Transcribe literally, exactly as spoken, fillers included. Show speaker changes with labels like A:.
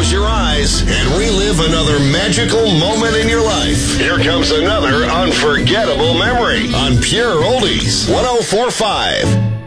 A: close your eyes and relive another magical moment in your life. Here comes another unforgettable memory on Pure Oldies one oh four point five.